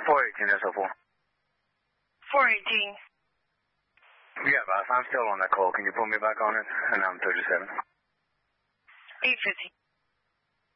418 SO4. 418. Yeah, boss, I'm still on that call. Can you put me back on it? And I'm 37. 850.